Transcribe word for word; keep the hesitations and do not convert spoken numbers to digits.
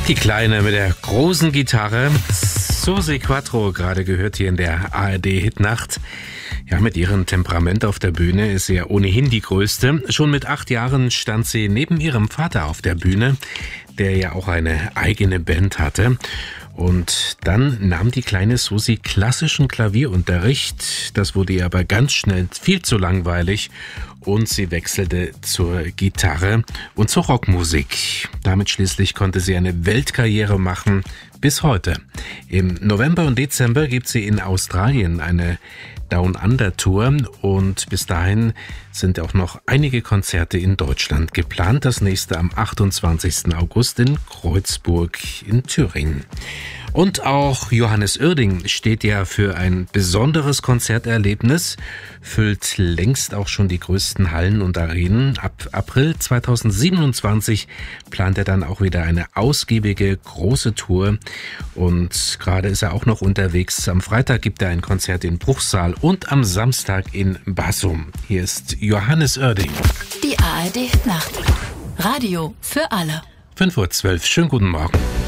Die Kleine mit der großen Gitarre, Susi Quatro, gerade gehört hier in der A R D-Hitnacht. Ja, mit ihrem Temperament auf der Bühne ist sie ja ohnehin die Größte. Schon mit acht Jahren stand sie neben ihrem Vater auf der Bühne, der ja auch eine eigene Band hatte. Und dann nahm die kleine Susi klassischen Klavierunterricht. Das wurde ihr aber ganz schnell viel zu langweilig und sie wechselte zur Gitarre und zur Rockmusik. Damit schließlich konnte sie eine Weltkarriere machen bis heute. Im November und Dezember gibt sie in Australien eine Down Under Tour und bis dahin sind auch noch einige Konzerte in Deutschland geplant. Das nächste am achtundzwanzigsten August in Kreuzburg in Thüringen. Und auch Johannes Oerding steht ja für ein besonderes Konzerterlebnis, füllt längst auch schon die größten Hallen und Arenen. Ab April zweitausendsiebenundzwanzig plant er dann auch wieder eine ausgiebige große Tour und gerade ist er auch noch unterwegs. Am Freitag gibt er ein Konzert in Bruchsal und am Samstag in Basum. Hier ist Johannes Oerding. Die A R D-Nacht. Radio für alle. fünf Uhr zwölf. Schönen guten Morgen.